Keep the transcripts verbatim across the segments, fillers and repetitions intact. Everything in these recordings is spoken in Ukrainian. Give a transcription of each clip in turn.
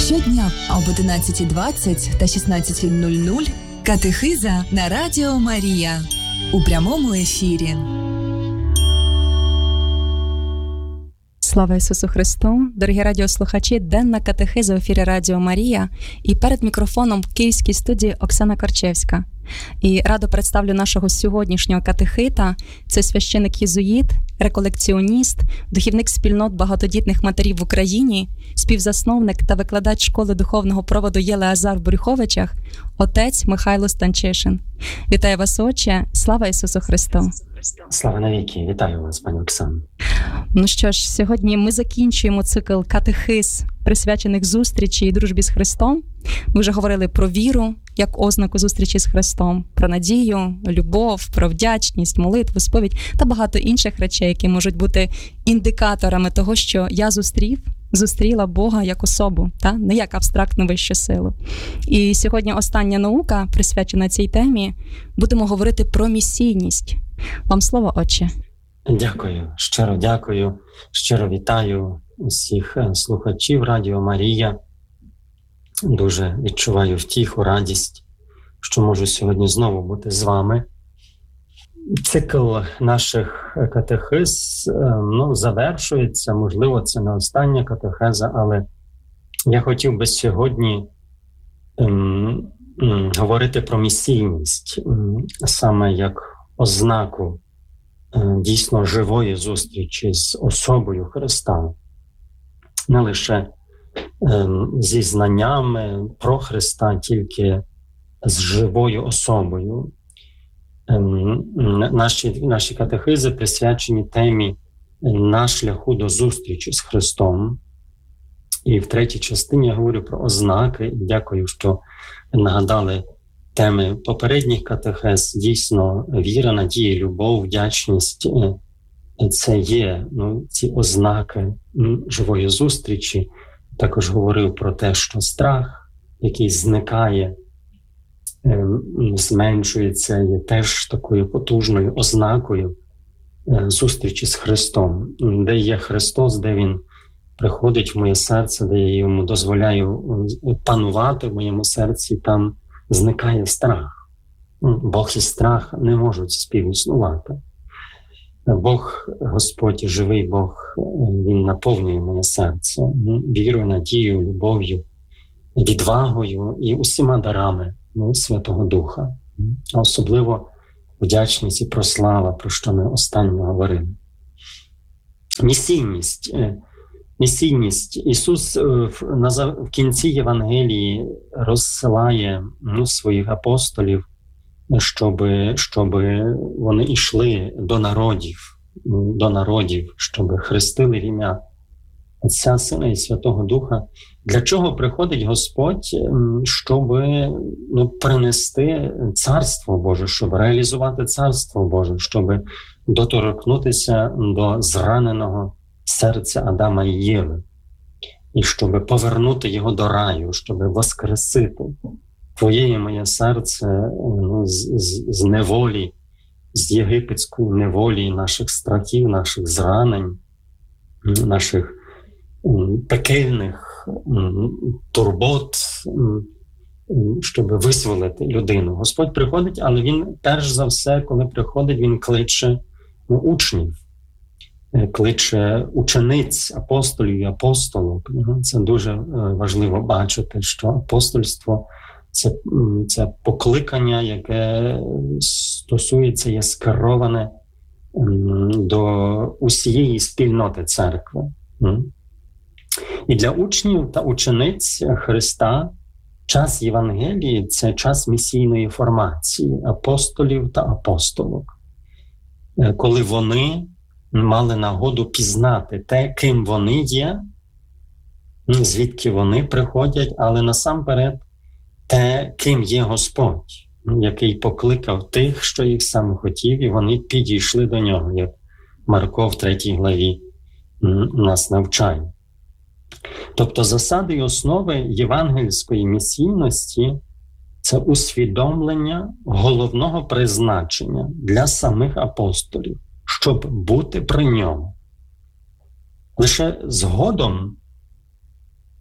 Щодня об одинадцятій двадцять та шістнадцятій нуль нуль катехиза на Радіо Марія у прямому ефірі. Слава Ісусу Христу! Дорогі радіослухачі, денна катехиза в ефірі Радіо Марія. І перед мікрофоном в київській студії Оксана Корчевська. І радо представлю нашого сьогоднішнього катехита. Це священик-єзуїт, реколекціоніст, духівник спільнот багатодітних матерів в Україні, співзасновник та викладач школи духовного проводу Єлеазар в Брюховичах, отець Михайло Станчишин. Вітаю вас, отче! Слава Ісусу Христу! Слава навіки! Вітаю вас, пані Оксано! Ну що ж, сьогодні ми закінчуємо цикл катехиз, присвячених зустрічі і дружбі з Христом. Ми вже говорили про віру, як ознаку зустрічі з Христом, про надію, любов, про вдячність, молитву, сповідь та багато інших речей, які можуть бути індикаторами того, що я зустрів, зустріла Бога як особу, та? Не як абстрактну вищу силу. І сьогодні остання наука, присвячена цій темі, будемо говорити про місійність. Вам слово, отче. Дякую, щиро дякую, щиро вітаю усіх слухачів Радіо Марія. Дуже відчуваю втіху, радість, що можу сьогодні знову бути з вами. Цикл наших катехиз, ну, завершується, можливо, це не остання катехеза, але я хотів би сьогодні ем, ем, говорити про місійність, ем, саме як ознаку е, дійсно живої зустрічі з особою Христа. Не лише зі знаннями про Христа, тільки з живою особою. Наші, наші катехизи присвячені темі «На шляху до зустрічі з Христом». І в третій частині я говорю про ознаки. І дякую, що нагадали теми попередніх катехез. Дійсно, віра, надія, любов, вдячність – це є, ну, ці ознаки живої зустрічі. Також говорив про те, що страх, який зникає, зменшується, є теж такою потужною ознакою зустрічі з Христом. Де є Христос, де Він приходить в моє серце, де я йому дозволяю панувати в моєму серці, там зникає страх. Бог і страх не можуть співіснувати. Бог, Господь, живий Бог, Він наповнює моє серце вірою, надією, любов'ю, відвагою і усіма дарами Святого Духа. А особливо вдячність і прослава, про що ми останньо говорили. Місійність. Місійність. Ісус в кінці Євангелії розсилає, ну, своїх апостолів, щоб, щоб вони йшли до народів, до народів, щоб хрестили в ім'я Отця, Сина і Святого Духа. Для чого приходить Господь? Щоб, ну, принести Царство Боже, щоб реалізувати Царство Боже, щоб доторкнутися до зраненого серця Адама і Єви, і щоб повернути його до раю, щоб воскресити твоє і моє серце, ну, з, з, з неволі, з єгипетської неволі, наших страхів, наших зранень, наших пекельних турбот, щоб визволити людину. Господь приходить, але Він, перш за все, коли приходить, Він кличе, ну, учнів, кличе учениць, апостолів і апостолок. Це дуже важливо бачити, що апостольство – Це, це покликання, яке стосується, є скероване до усієї спільноти церкви. І для учнів та учениць Христа час Євангелії – це час місійної формації апостолів та апостолок. Коли вони мали нагоду пізнати те, ким вони є, звідки вони приходять, але насамперед те, ким є Господь, який покликав тих, що їх сам хотів, і вони підійшли до нього, як Марко в третій главі нас навчає. Тобто засади і основи євангельської місійності – це усвідомлення головного призначення для самих апостолів, щоб бути при ньому. Лише згодом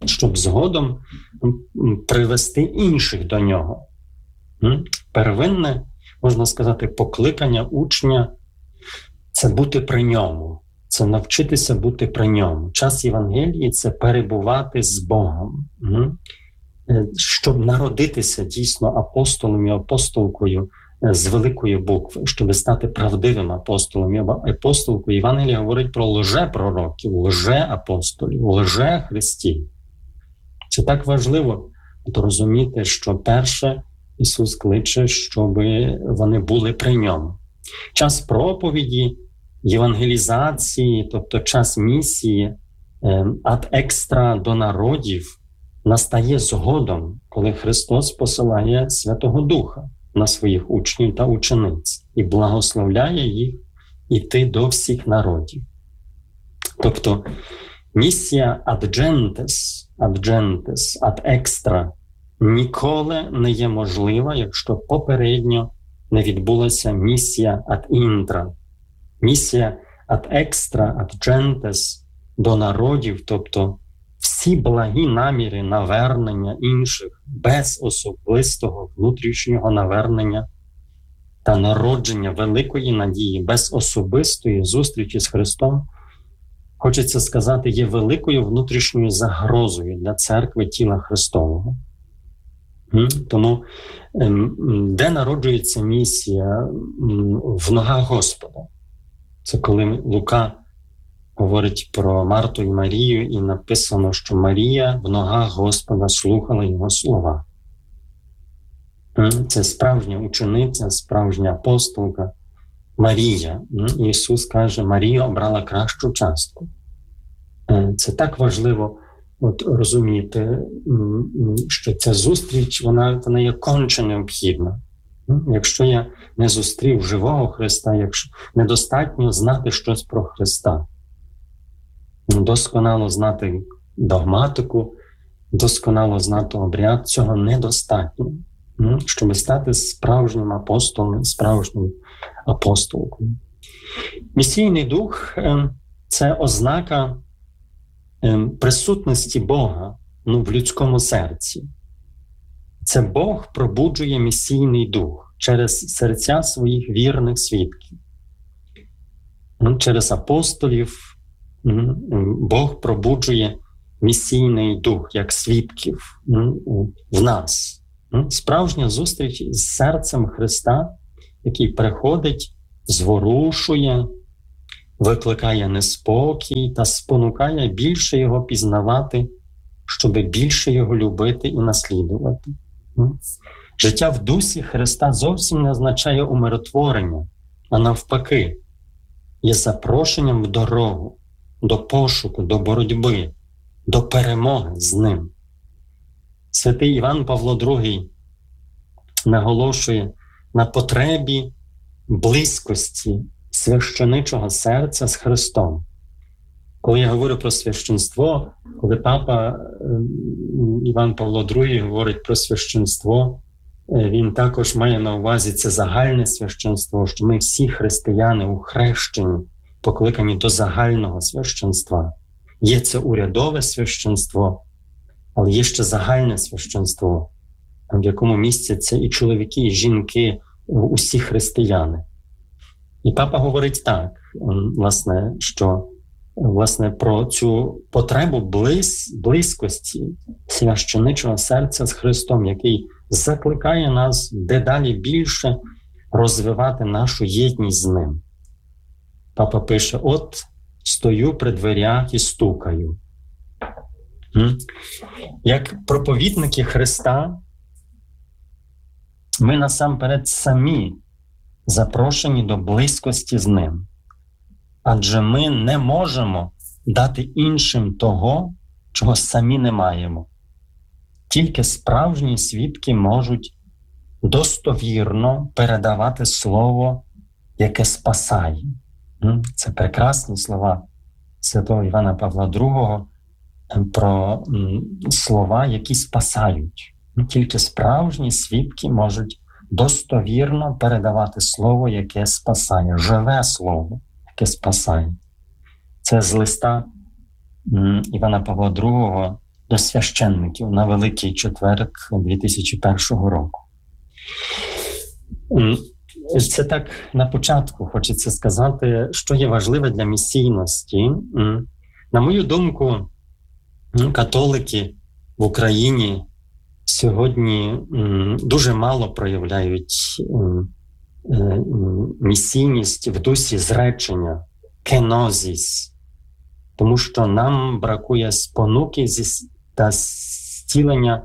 щоб згодом привести інших до нього. Первинне, можна сказати, покликання учня – це бути при ньому, це навчитися бути при ньому. Час Євангелії – це перебувати з Богом, щоб народитися дійсно апостолом і апостолкою з великої букви, щоб стати правдивим апостолом і апостолкою. Євангелія говорить про лже-пророків, лже-апостолів, лже-христів. Це так важливо розуміти, що перше Ісус кличе, щоб вони були при ньому. Час проповіді, євангелізації, тобто час місії, ад екстра до народів, настає згодом, коли Христос посилає Святого Духа на своїх учнів та учениць і благословляє їх іти до всіх народів. Тобто місія ad gentes, ad gentes, ad extra ніколи не є можлива, якщо попередньо не відбулася місія ad intra. Місія ad extra, ad gentes до народів, тобто всі благі наміри навернення інших без особистого внутрішнього навернення та народження великої надії, без особистої зустрічі з Христом, хочеться сказати, є великою внутрішньою загрозою для церкви тіла Христового. Тому де народжується місія? В ногах Господа. Це коли Лука говорить про Марту і Марію, і написано, що Марія в ногах Господа слухала його слова. Це справжня учениця, справжня апостолка Марія. Ісус каже, Марія обрала кращу частку. Це так важливо от, розуміти, що ця зустріч, вона, вона є конче необхідна. Якщо я не зустрів живого Христа, якщо недостатньо знати щось про Христа, досконало знати догматику, досконало знати обряд, цього недостатньо, щоб стати справжнім апостолом, справжнім апостолкою. Місійний дух – це ознака присутності Бога ну, в людському серці. Це Бог пробуджує місійний дух через серця своїх вірних свідків. Через апостолів Бог пробуджує місійний дух, як свідків в нас. Справжня зустріч з серцем Христа, який приходить, зворушує, викликає неспокій та спонукає більше його пізнавати, щоб більше його любити і наслідувати. Життя в дусі Христа зовсім не означає умиротворення, а навпаки, є запрошенням в дорогу, до пошуку, до боротьби, до перемоги з ним. Святий Іван Павло другий наголошує на потребі близькості священичого серця з Христом. Коли я говорю про священство, коли папа Іван Павло другий говорить про священство, він також має на увазі це загальне священство, що ми всі християни у хрещенні покликані до загального священства. Є це урядове священство, але є ще загальне священство, в якому містяться і чоловіки, і жінки, усі християни. І папа говорить так, власне, що власне, про цю потребу близь, близькості священичого серця з Христом, який закликає нас дедалі більше розвивати нашу єдність з Ним. Папа пише, от стою при дверях і стукаю. Як проповідники Христа, ми насамперед самі запрошені до близькості з Ним. Адже ми не можемо дати іншим того, чого самі не маємо. Тільки справжні свідки можуть достовірно передавати слово, яке спасає. Це прекрасні слова святого Івана Павла другого про слова, які спасають. Тільки справжні свідки можуть достовірно передавати слово, яке спасає, живе слово, яке спасає. Це з листа Івана Павла другого до священників на Великий Четверг дві тисячі першого року. Це так на початку хочеться сказати, що є важливе для місійності. На мою думку, католики в Україні сьогодні дуже мало проявляють місійність в дусі зречення, кенозіс, тому що нам бракує спонуки та зцілення,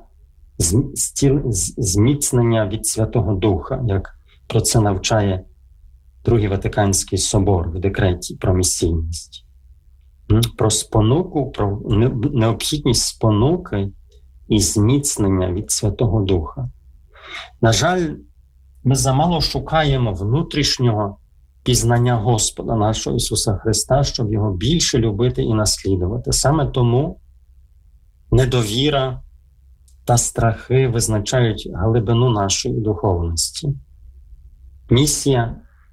зміцнення від Святого Духа, як про це навчає Другий Ватиканський собор в декреті про місійність. Про спонуку, про необхідність спонуки і зміцнення від Святого Духа. На жаль, ми замало шукаємо внутрішнього пізнання Господа нашого Ісуса Христа, щоб Його більше любити і наслідувати. Саме тому недовіра та страхи визначають глибину нашої духовності. Місія,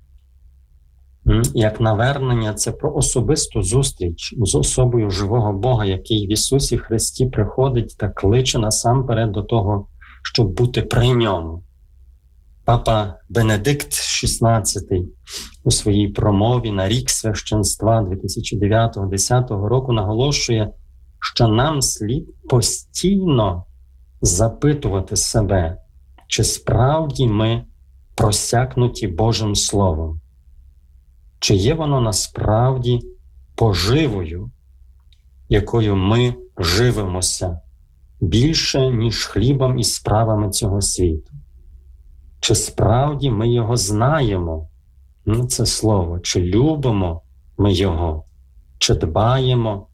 як навернення, це про особисту зустріч з особою живого Бога, який в Ісусі Христі приходить та кличе насамперед до того, щоб бути при Ньому. Папа Бенедикт шістнадцятий у своїй промові на рік священства дві тисячі дев'ятого-десятого року наголошує, що нам слід постійно запитувати себе, чи справді ми просякнуті Божим Словом, чи є воно насправді поживою, якою ми живемося більше, ніж хлібом і справами цього світу. Чи справді ми його знаємо, ну, це слово, чи любимо ми його, чи дбаємо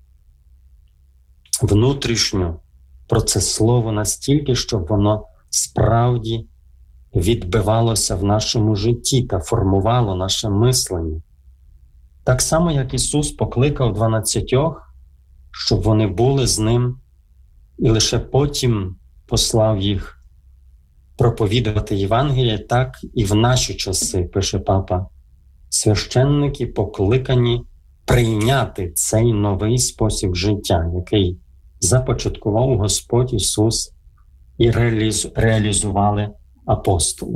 внутрішньо про це слово настільки, щоб воно справді відбивалося в нашому житті та формувало наше мислення. Так само, як Ісус покликав дванадцятьох, щоб вони були з Ним, і лише потім послав їх проповідувати Євангеліє, так і в наші часи, пише Папа, священники покликані прийняти цей новий спосіб життя, який започаткував Господь Ісус і реалізували апостоли.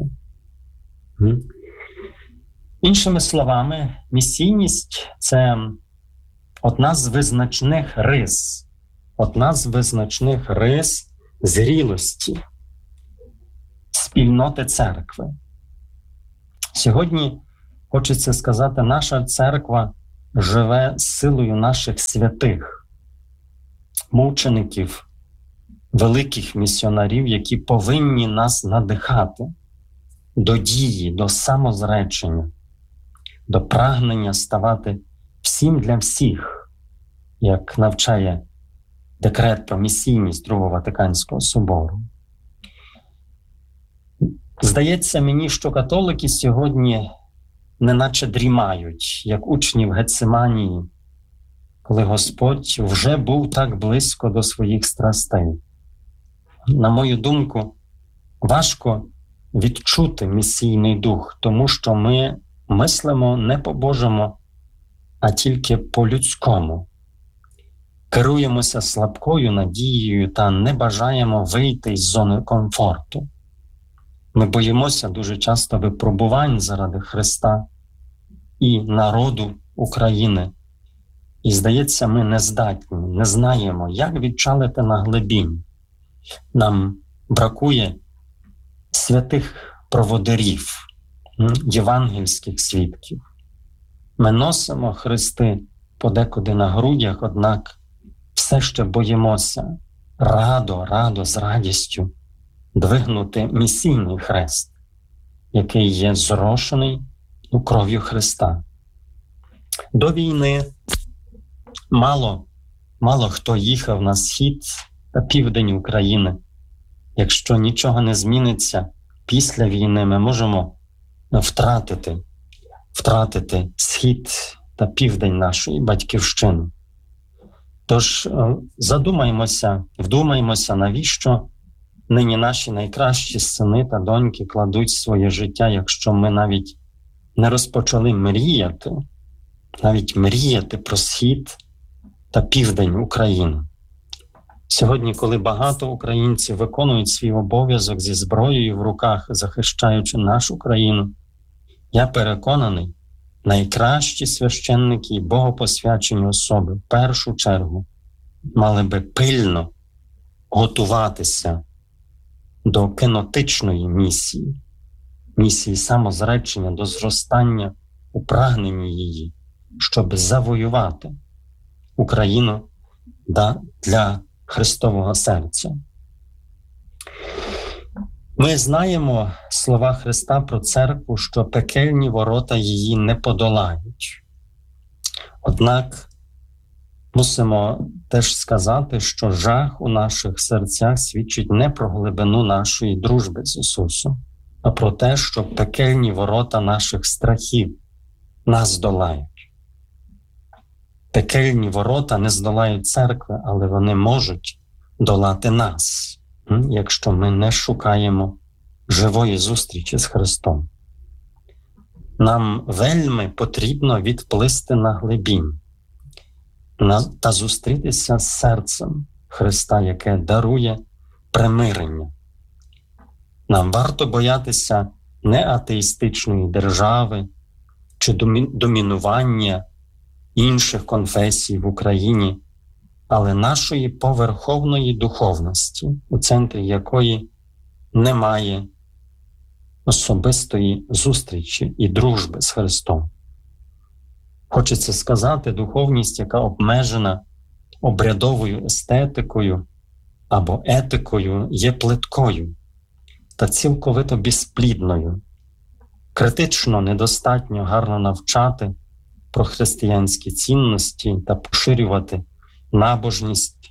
Іншими словами, місійність – це одна з визначних рис, одна з визначних рис зрілості спільноти церкви. Сьогодні, хочеться сказати, наша церква живе силою наших святих, мучеників, великих місіонерів, які повинні нас надихати до дії, до самозречення, до прагнення ставати всім для всіх, як навчає декрет про місійність Другого Ватиканського собору. Здається мені, що католики сьогодні неначе дрімають, як учні в Гециманії, коли Господь вже був так близько до своїх страстей. На мою думку, важко відчути місійний дух, тому що ми мислимо не по-божому, а тільки по-людському. Керуємося слабкою надією та не бажаємо вийти з зони комфорту. Ми боїмося дуже часто випробувань заради Христа і народу України. І, здається, ми не здатні, не знаємо, як відчалити на глибінь. Нам бракує святих проводирів, євангельських свідків. Ми носимо хрести подекуди на грудях, однак все ще боїмося радо, радо, з радістю двигнути місійний хрест, який є зрошений у кров'ю Христа. До війни мало, мало хто їхав на схід та південь України. Якщо нічого не зміниться після війни, ми можемо втратити, втратити схід та південь нашої батьківщини. Тож задумаємося, вдумаємося, навіщо нині наші найкращі сини та доньки кладуть своє життя, якщо ми навіть не розпочали мріяти, навіть мріяти про схід та південь України. Сьогодні, коли багато українців виконують свій обов'язок зі зброєю в руках, захищаючи нашу країну, я переконаний, найкращі священники і богопосвячені особи в першу чергу мали би пильно готуватися до кенотичної місії, місії самозречення, до зростання у прагненні її, щоб завоювати Україну для Христового серця. Ми знаємо слова Христа про церкву, що пекельні ворота її не подолають. Однак мусимо теж сказати, що жах у наших серцях свідчить не про глибину нашої дружби з Ісусом, а про те, що пекельні ворота наших страхів нас здолають. Пекельні ворота не здолають церкви, але вони можуть долати нас, якщо ми не шукаємо живої зустрічі з Христом. Нам вельми потрібно відплисти на глибінь та зустрітися з серцем Христа, яке дарує примирення. Нам варто боятися не атеїстичної держави чи домінування інших конфесій в Україні, але нашої поверховної духовності, у центрі якої немає особистої зустрічі і дружби з Христом. Хочеться сказати, духовність, яка обмежена обрядовою естетикою або етикою, є плиткою та цілковито безплідною. Критично недостатньо гарно навчати про християнські цінності та поширювати набожність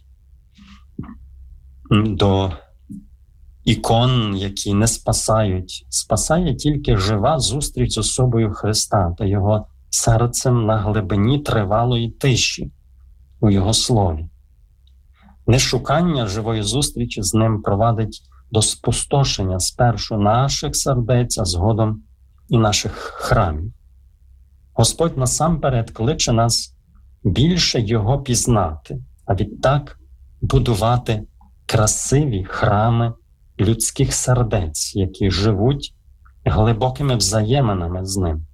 до ікон, які не спасають. Спасає тільки жива зустріч з особою Христа та Його серцем на глибині тривалої тиші у Його слові. Нешукання живої зустрічі з Ним провадить до спустошення спершу наших сердець, а згодом і наших храмів. Господь насамперед кличе нас більше Його пізнати, а відтак будувати красиві храми людських сердець, які живуть глибокими взаєминами з Ним.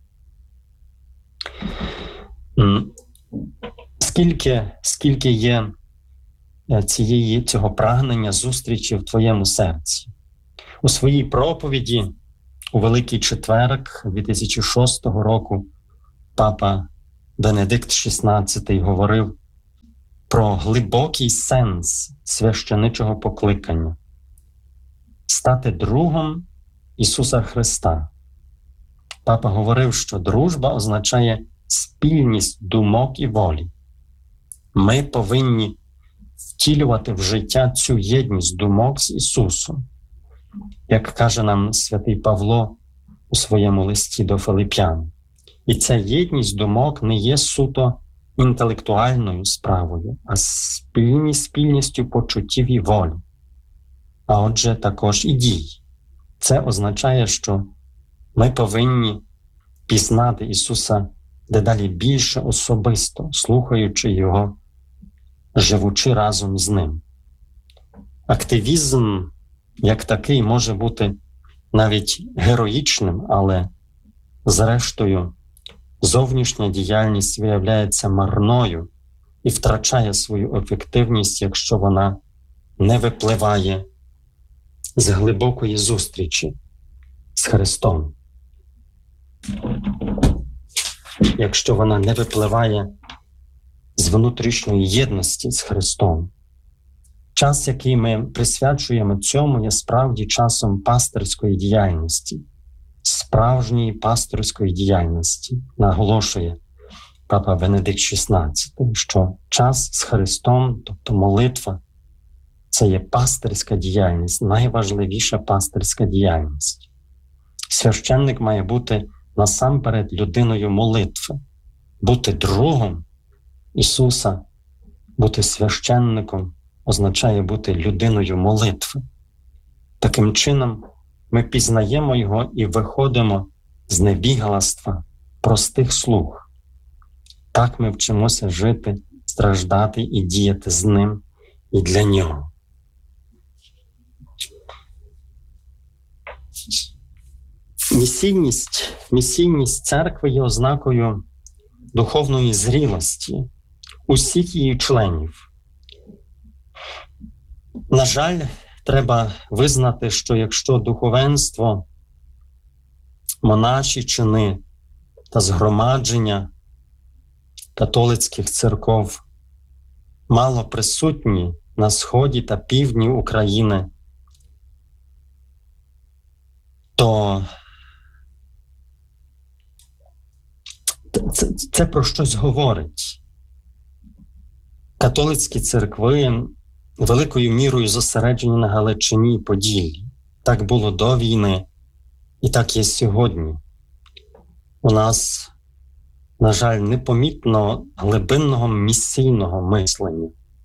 Скільки, скільки є цієї, цього прагнення зустрічі в твоєму серці? У своїй проповіді у Великий Четверг дві тисячі шостого року папа Бенедикт шістнадцятий говорив про глибокий сенс священичого покликання – стати другом Ісуса Христа. Папа говорив, що дружба означає спільність думок і волі. Ми повинні втілювати в життя цю єдність думок з Ісусом. Як каже нам святий Павло у своєму листі до Филип'ян. І ця єдність думок не є суто інтелектуальною справою, а спільність спільністю почуттів і волі. А отже, також і дій. Це означає, що ми повинні пізнати Ісуса дедалі більше особисто, слухаючи Його, живучи разом з Ним. Активізм як такий може бути навіть героїчним, але зрештою зовнішня діяльність виявляється марною і втрачає свою ефективність, якщо вона не випливає з глибокої зустрічі з Христом. Якщо вона не випливає з внутрішньої єдності з Христом. Час, який ми присвячуємо цьому, є справді часом пастирської діяльності, справжньої пасторської діяльності, наголошує папа Бенедикт шістнадцятий, що час з Христом, тобто молитва, це є пастирська діяльність, найважливіша пастирська діяльність. Священник має бути насамперед людиною молитви, бути другом Ісуса, бути священником означає бути людиною молитви. Таким чином ми пізнаємо Його і виходимо з невігластва простих слуг. Так ми вчимося жити, страждати і діяти з Ним, і для нього. Місійність, місійність церкви є ознакою духовної зрілості усіх її членів. На жаль, треба визнати, що якщо духовенство, монаші чини та згромадження католицьких церков мало присутні на сході та півдні України, то це, це про щось говорить. Католицькі церкви великою мірою зосереджені на Галичині і Поділлі. Так було до війни і так є сьогодні. У нас, на жаль, непомітно глибинного місійного мислення.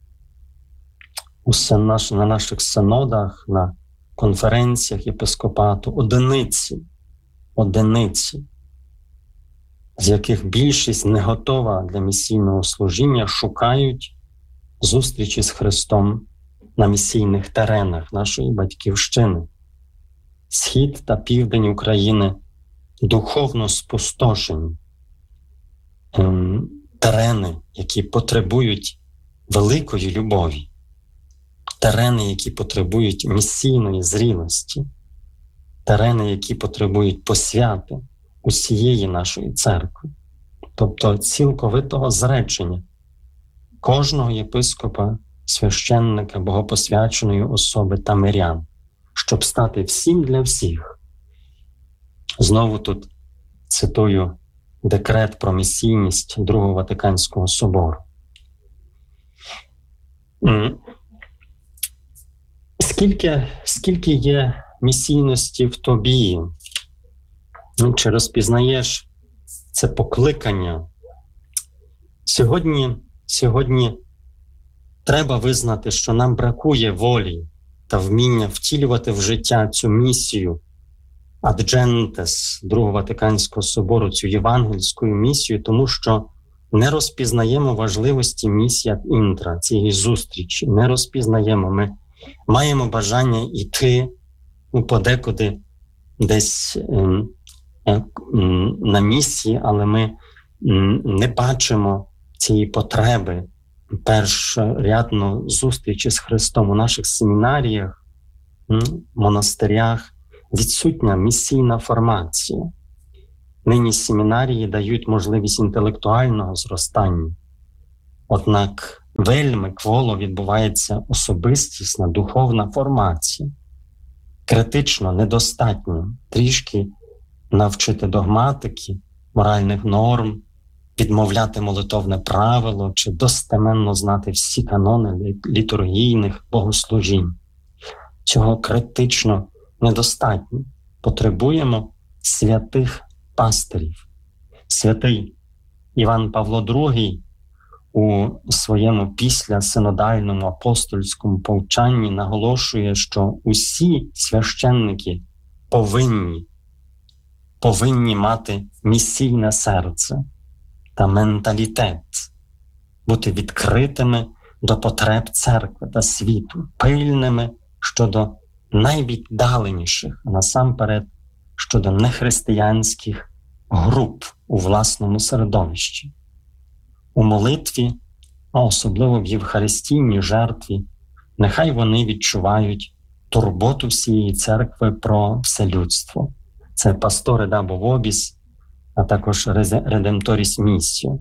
Усе наш, на наших синодах, на конференціях єпископату одиниці, одиниці, з яких більшість не готова для місійного служіння, шукають зустрічі з Христом на місійних теренах нашої батьківщини. Схід та південь України духовно спустошені. Ем, терени, які потребують великої любові. Терени, які потребують місійної зрілості. Терени, які потребують посвяти усієї нашої церкви. Тобто цілковитого зречення кожного єпископа, священника, богопосвяченої особи та мирян, щоб стати всім для всіх. Знову тут цитую декрет про місійність Другого Ватиканського собору. Скільки, скільки є місійності в тобі? Чи розпізнаєш це покликання? Сьогодні, сьогодні треба визнати, що нам бракує волі та вміння втілювати в життя цю місію Ad Gentes Другого Ватиканського собору, цю євангельську місію, тому що не розпізнаємо важливості місії Ad Intra, цієї зустрічі, не розпізнаємо. Ми маємо бажання йти, ну, подекуди десь ем, ем, на місії, але ми ем, не бачимо цієї потреби першорядно зустрічі з Христом. У наших семінаріях, ем, монастирях відсутня місійна формація. Нині семінарії дають можливість інтелектуального зростання. Однак вельми кволо відбувається особистісна духовна формація. Критично недостатньо трішки навчити догматики, моральних норм, відмовляти молитовне правило чи достеменно знати всі канони літургійних богослужінь. Цього критично недостатньо. Потребуємо святих пастирів. Святий Іван Павло другий у своєму післясинодальному апостольському повчанні наголошує, що усі священники повинні, повинні мати місійне серце та менталітет, бути відкритими до потреб церкви та світу, пильними щодо найвіддаленіших, а насамперед щодо нехристиянських груп у власному середовищі. У молитві, а особливо в євхаристійній жертві, нехай вони відчувають турботу всієї церкви про все людство. Це Пасторе Дабо Вобіс, а також Редемторіс Місіо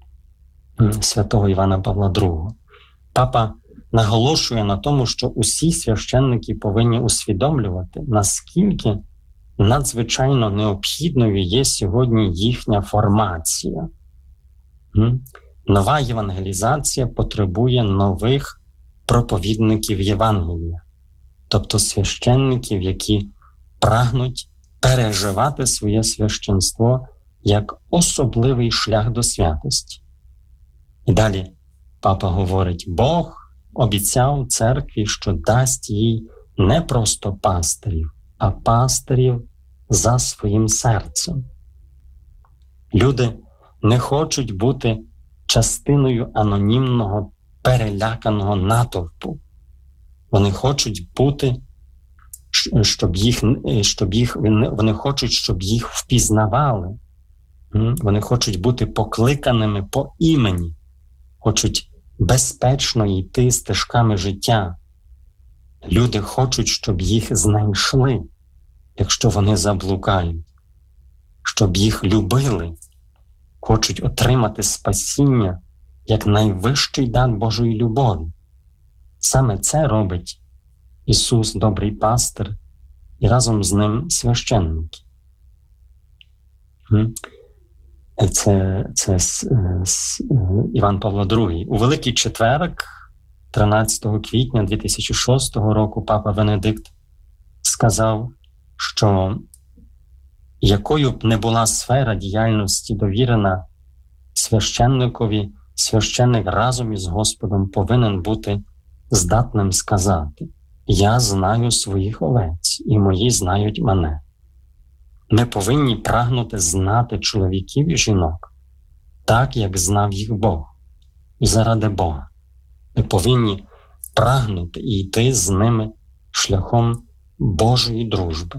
святого Івана Павла другого. Папа наголошує на тому, що усі священники повинні усвідомлювати, наскільки надзвичайно необхідною є сьогодні їхня формація. Нова євангелізація потребує нових проповідників Євангелія, тобто священників, які прагнуть переживати своє священство як особливий шлях до святості. І далі папа говорить, Бог обіцяв церкві, що дасть їй не просто пастирів, а пастирів за своїм серцем. Люди не хочуть бути частиною анонімного переляканого натовпу. Вони хочуть бути, щоб їх, щоб їх, вони хочуть, щоб їх впізнавали. Вони хочуть бути покликаними по імені, хочуть безпечно йти стежками життя. Люди хочуть, щоб їх знайшли, якщо вони заблукають, щоб їх любили, хочуть отримати спасіння як найвищий дар Божої любові. Саме це робить Ісус, добрий пастир, і разом з ним священники. Це, це Іван Павло другий. У Великий Четверг, тринадцятого квітня дві тисячі шостого року, папа Венедикт сказав, що якою б не була сфера діяльності довірена священникові, священник разом із Господом повинен бути здатним сказати: «Я знаю своїх овець, і мої знають мене». Ми повинні прагнути знати чоловіків і жінок так, як знав їх Бог, і заради Бога. Ми повинні прагнути і йти з ними шляхом Божої дружби.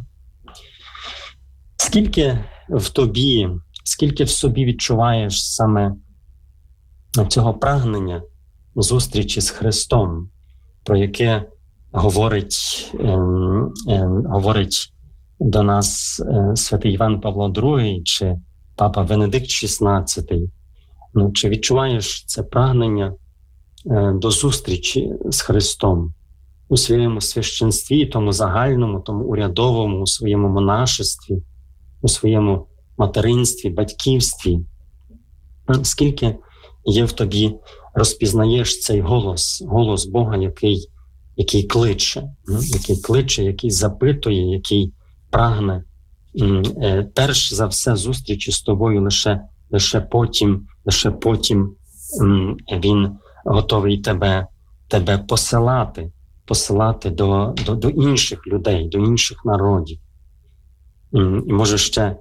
Скільки в тобі, скільки в собі відчуваєш саме цього прагнення зустрічі з Христом, про яке говорить, е, е, говорить до нас е, святий Іван Павло другий чи папа Венедикт шістнадцятий. Ну, чи відчуваєш це прагнення е, до зустрічі з Христом у своєму священстві, тому загальному, тому урядовому, у своєму монашестві, у своєму материнстві, батьківстві? Скільки є в тобі, розпізнаєш цей голос, голос Бога, який, який кличе, який кличе, який запитує, який прагне перш за все зустрічі з тобою, лише, лише потім, лише потім він готовий тебе, тебе посилати, посилати до, до, до інших людей, до інших народів. І може ще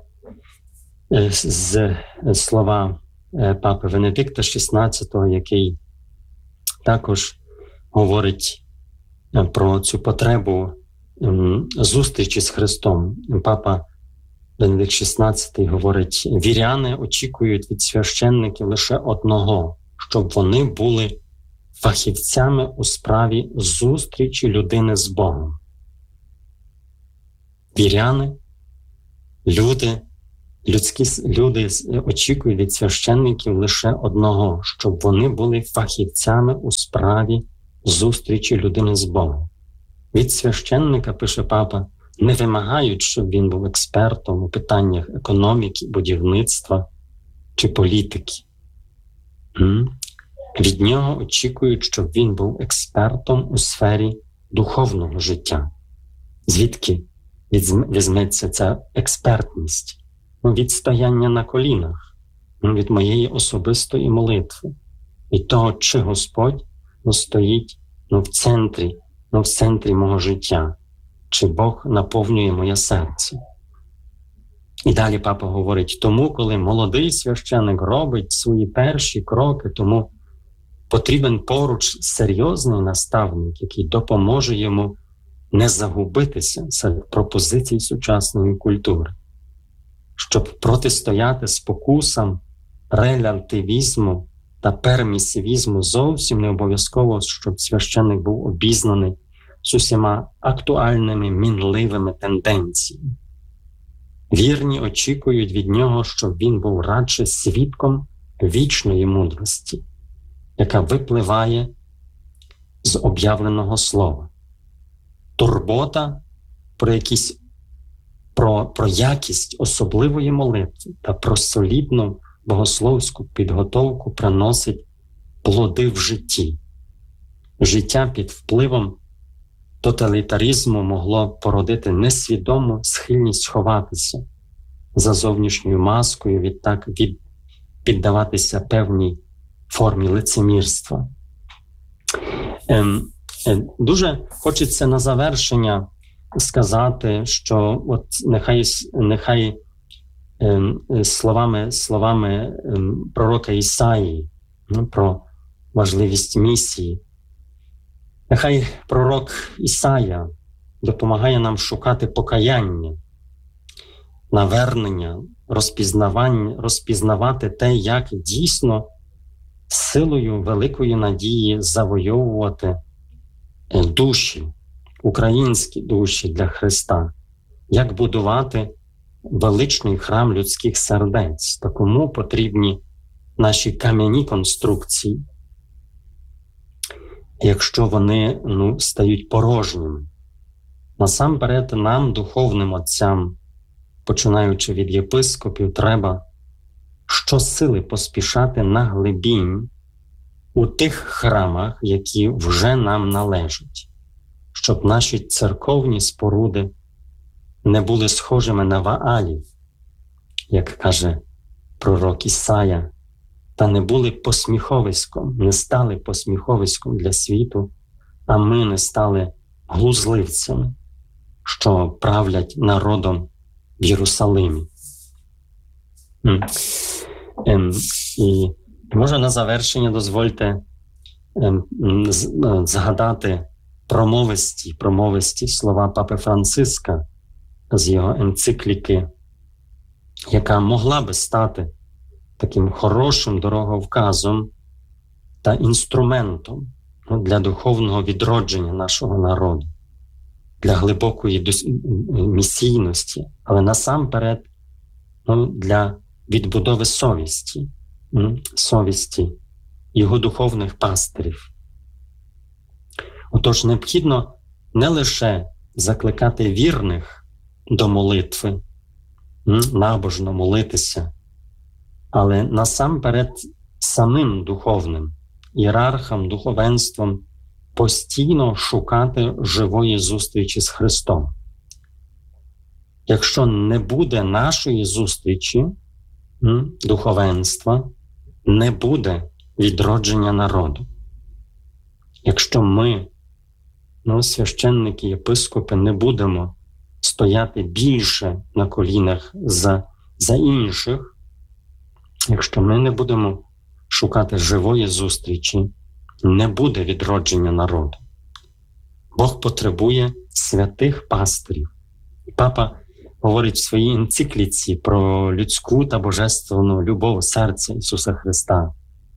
з слова папи Венедикта шістнадцятого, який також говорить про цю потребу зустрічі з Христом. Папа Венедикт шістнадцятий говорить: віряни очікують від священників лише одного, щоб вони були фахівцями у справі зустрічі людини з Богом. Віряни, люди, людські люди очікують від священників лише одного, щоб вони були фахівцями у справі зустрічі людини з Богом. Від священника, пише папа, не вимагають, щоб він був експертом у питаннях економіки, будівництва чи політики. Від нього очікують, щоб він був експертом у сфері духовного життя. Звідки візьметься ця експертність? Від стояння на колінах, від моєї особистої молитви, від того, чи Господь ну, стоїть ну, в центрі, ну, в центрі мого життя, чи Бог наповнює моє серце. І далі папа говорить: тому, коли молодий священик робить свої перші кроки, тому потрібен поруч серйозний наставник, який допоможе йому не загубитися серед пропозицій сучасної культури. Щоб протистояти спокусам релятивізму та пермісивізму, зовсім не обов'язково, щоб священник був обізнаний з усіма актуальними мінливими тенденціями. Вірні очікують від нього, щоб він був радше свідком вічної мудрості, яка випливає з об'явленого слова. Турбота про якісь Про, про якість особливої молитви та про солідну богословську підготовку приносить плоди в житті. Життя під впливом тоталітаризму могло породити несвідому схильність ховатися за зовнішньою маскою, відтак від, піддаватися певній формі лицемірства. Ем, е, дуже хочеться на завершення сказати, що от нехай, нехай ем, словами, словами ем, пророка Ісаї, ну, про важливість місії. Нехай пророк Ісая допомагає нам шукати покаяння, навернення, розпізнавання, розпізнавати те, як дійсно силою великої надії завойовувати душі, українські душі для Христа, як будувати величний храм людських сердець. Та кому потрібні наші кам'яні конструкції, якщо вони ну, стають порожніми. Насамперед нам, духовним отцям, починаючи від єпископів, треба щосили поспішати на глибінь у тих храмах, які вже нам належать, щоб наші церковні споруди не були схожими на Ваалів, як каже пророк Ісая, та не були посміховиськом, не стали посміховиськом для світу, а ми не стали глузливцями, що правлять народом в Єрусалимі. Ем, і може на завершення дозвольте ем, згадати промовисті, промовисті слова Папи Франциска з його енцикліки, яка могла би стати таким хорошим дороговказом та інструментом для духовного відродження нашого народу, для глибокої місійності, але насамперед ну, для відбудови совісті, совісті його духовних пастирів. Отож, необхідно не лише закликати вірних до молитви, набожно молитися, але насамперед самим духовним, ієрархам, духовенством постійно шукати живої зустрічі з Христом. Якщо не буде нашої зустрічі, духовенства, не буде відродження народу. Якщо ми, ну, священники, єпископи, не будемо стояти більше на колінах за, за інших, якщо ми не будемо шукати живої зустрічі, не буде відродження народу. Бог потребує святих пастирів. Папа говорить в своїй енцикліці про людську та божественну любов серця Ісуса Христа.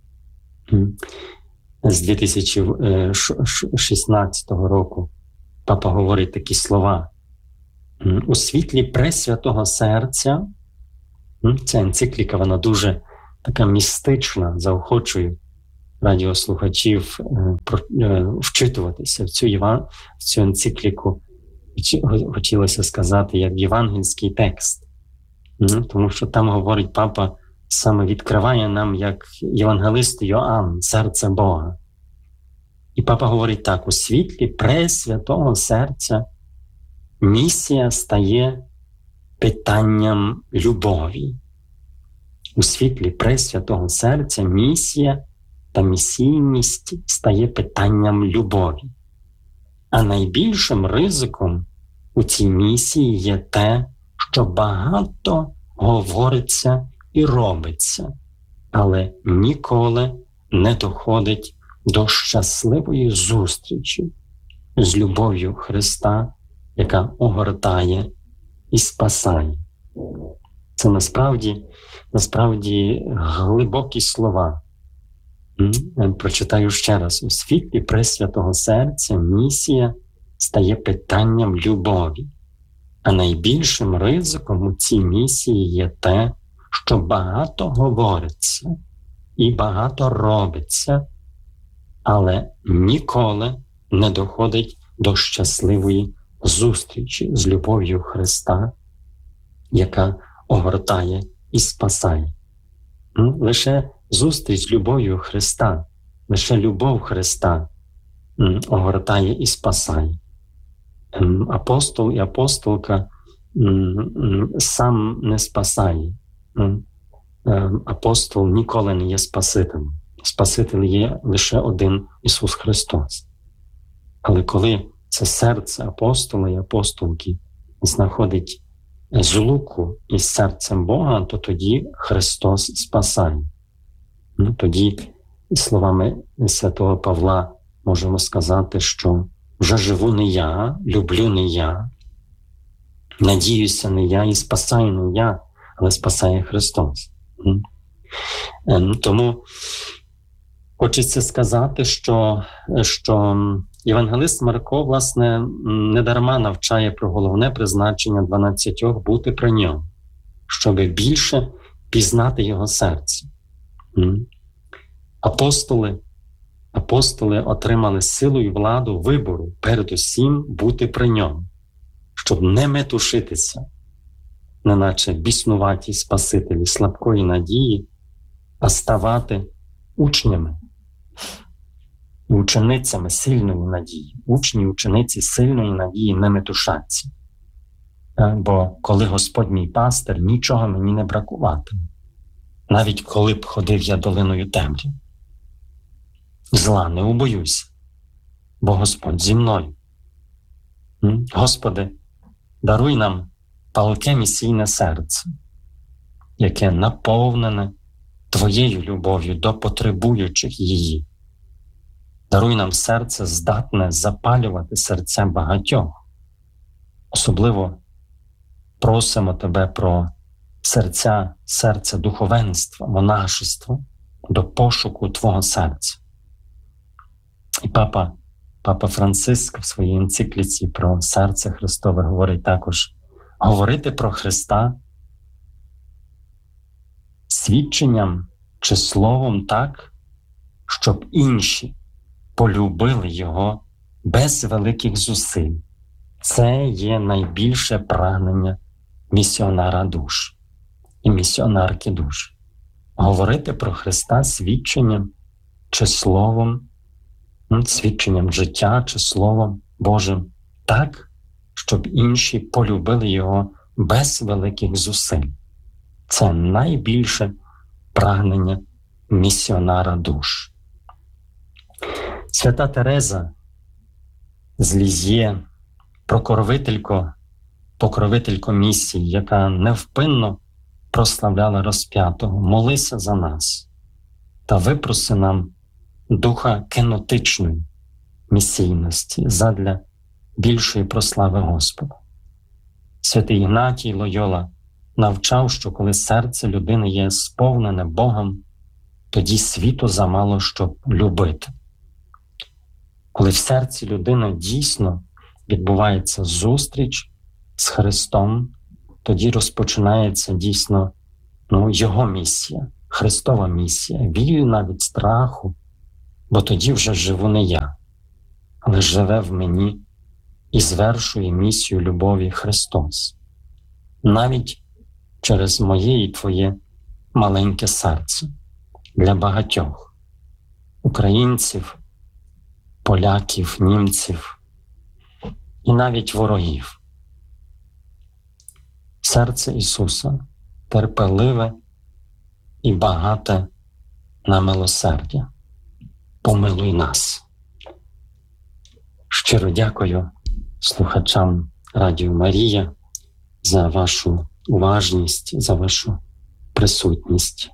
З дві тисячі шістнадцятого року Папа говорить такі слова. У світлі пресвятого серця, ця енцикліка, вона дуже така містична, заохочую радіослухачів вчитуватися в цю, Єван... в цю енцикліку. Хотілося сказати, як євангельський текст. Тому що там говорить Папа, саме відкриває нам, як євангелист Йоанн, серце Бога. І Папа говорить так, у світлі пресвятого серця місія стає питанням любові. У світлі пресвятого серця місія та місійність стає питанням любові. А найбільшим ризиком у цій місії є те, що багато говориться і робиться, але ніколи не доходить до щасливої зустрічі з любов'ю Христа, яка огортає і спасає. Це насправді, насправді глибокі слова. Прочитаю ще раз. У світлі пресвятого серця місія стає питанням любові. А найбільшим ризиком у цій місії є те, що багато говориться і багато робиться, але ніколи не доходить до щасливої зустрічі з любов'ю Христа, яка огортає і спасає. Лише зустріч з любов'ю Христа, лише любов Христа огортає і спасає. Апостол і апостолка сам не спасає. Апостол ніколи не є Спасителем. Спаситель є лише один Ісус Христос. Але коли це серце апостола і апостолки знаходить злуку із серцем Бога, то тоді Христос спасає. Ну, тоді словами святого Павла можемо сказати, що вже живу не я, люблю не я, надіюся не я і спасаю не я, але спасає Христос. Тому хочеться сказати, що, що євангелист Марко, власне, недарма навчає про головне призначення дванадцятьох бути при ньому, щоб більше пізнати його серце. Апостоли, апостоли отримали силу і владу вибору передусім бути при ньому, щоб не метушитися, неначе біснуваті спасителі слабкої надії, а ставати учнями і ученицями сильної надії. Учні і учениці сильної надії не метушаться. Бо коли Господь мій пастир, нічого мені не бракуватиме. Навіть коли б ходив я долиною темряви. Зла не убоюся, бо Господь зі мною. Господи, даруй нам палке місійне серце, яке наповнене Твоєю любов'ю до потребуючих її. Даруй нам серце, здатне запалювати серця багатьох. Особливо просимо Тебе про серця, серце духовенства, монашества, до пошуку Твого серця. І папа, папа Франциск в своїй енцикліці про серце Христове говорить також: говорити про Христа свідченням чи словом так, щоб інші полюбили Його без великих зусиль. Це є найбільше прагнення місіонара душ і місіонарки душ. Говорити про Христа свідченням чи словом, свідченням життя чи Словом Божим так, щоб інші полюбили Його без великих зусиль. Це найбільше прагнення місіонара душ. Свята Тереза з Лізьє, покровителько, покровителько місії, яка невпинно прославляла розп'ятого, молися за нас та випроси нам духа кенотичної місійності задля більшої прослави Господа. Святий Ігнатій Лойола навчав, що коли серце людини є сповнене Богом, тоді світу замало, щоб любити. Коли в серці людини дійсно відбувається зустріч з Христом, тоді розпочинається дійсно ну, Його місія, Христова місія, вільна від страху, бо тоді вже живу не я, але живе в мені і звершує місію любові Христос. Навіть через моє і твоє маленьке серце для багатьох українців, поляків, німців і навіть ворогів. Серце Ісуса терпеливе і багате на милосердя. Помилуй нас. Щиро дякую слухачам Радіо Марія за вашу уважність, за вашу присутність.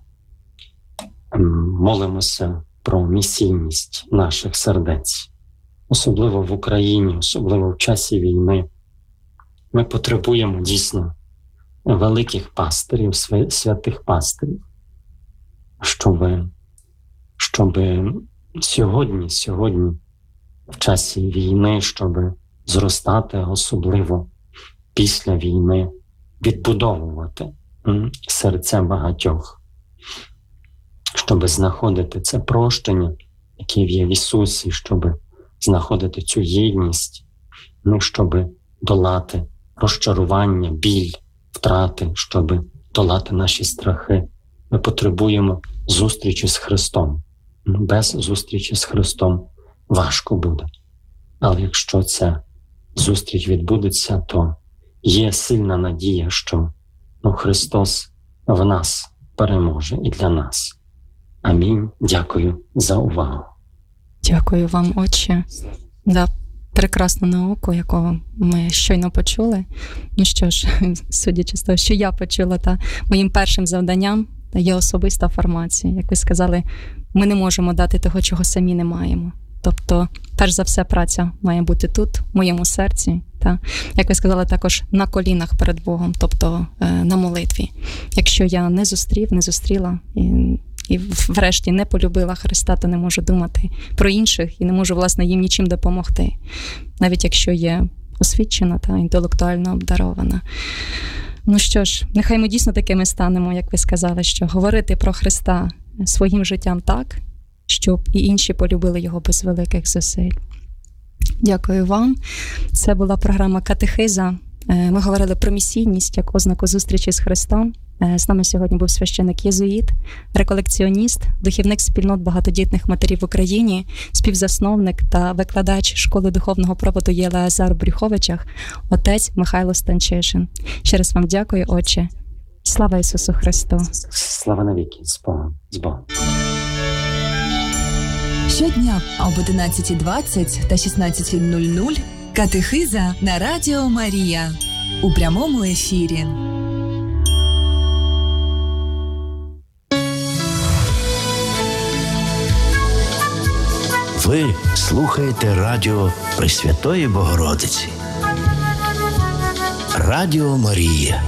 Молимося про місійність наших сердець, особливо в Україні, особливо в часі війни. Ми потребуємо дійсно великих пастирів, святих пастирів, щоб, щоб сьогодні, сьогодні, в часі війни, щоб зростати, особливо після війни, відбудовувати серця багатьох, щоб знаходити це прощення, яке є в Ісусі, щоб знаходити цю єдність, ну, щоб долати розчарування, біль, втрати, щоб долати наші страхи. Ми потребуємо зустрічі з Христом. Без зустрічі з Христом важко буде. Але якщо ця зустріч відбудеться, то є сильна надія, що ну, Христос в нас переможе і для нас. Амінь. Дякую за увагу. Дякую вам, Отче, за прекрасну науку, яку ми щойно почули. Ну що ж, судячи з того, що я почула, та моїм першим завданням є особиста формація. Як ви сказали, ми не можемо дати того, чого самі не маємо. Тобто, перш за все, праця має бути тут, в моєму серці, та, як ви сказали, також на колінах перед Богом, тобто на молитві. Якщо я не зустрів, не зустріла і, і врешті не полюбила Христа, то не можу думати про інших і не можу, власне, їм нічим допомогти, навіть якщо є освічена та інтелектуально обдарована. Ну що ж, нехай ми дійсно такими станемо, як ви сказали, що говорити про Христа своїм життям так, щоб і інші полюбили його без великих зусиль. Дякую вам. Це була програма «Катехиза». Ми говорили про місійність як ознаку зустрічі з Христом. З нами сьогодні був священик-єзуїт, реколекціоніст, духівник спільнот багатодітних матерів в Україні, співзасновник та викладач школи духовного проводу ЄЛАЗАР у Брюховичах, отець Михайло Станчишин. Ще раз вам дякую, отче. Слава Ісусу Христу! Слава навіки! З Богом! З Богом! Щодня об одинадцятій двадцять та шістнадцятій нуль нуль «Катехиза» на Радіо Марія у прямому ефірі. Ви слухаєте радіо Пресвятої Богородиці. Радіо Марія.